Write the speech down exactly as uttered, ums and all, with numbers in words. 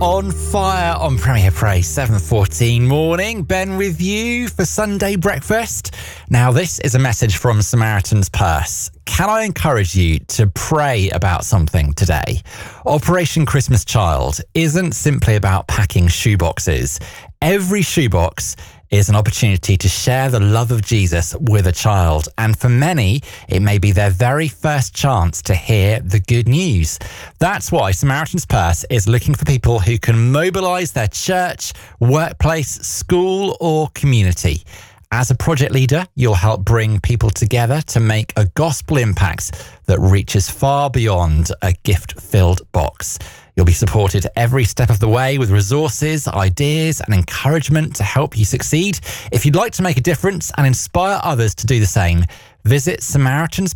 On fire on Premier Praise seven fourteen morning. Ben with you for Sunday breakfast. Now, this is a message from Samaritan's Purse. Can I encourage you to pray about something today? Operation Christmas Child isn't simply about packing shoeboxes. Every shoebox is an opportunity to share the love of Jesus with a child. And for many, it may be their very first chance to hear the good news. That's why Samaritan's Purse is looking for people who can mobilize their church, workplace, school, or community. As a project leader, you'll help bring people together to make a gospel impact that reaches far beyond a gift-filled box. You'll be supported every step of the way with resources, ideas, and encouragement to help you succeed. If you'd like to make a difference and inspire others to do the same, visit Samaritans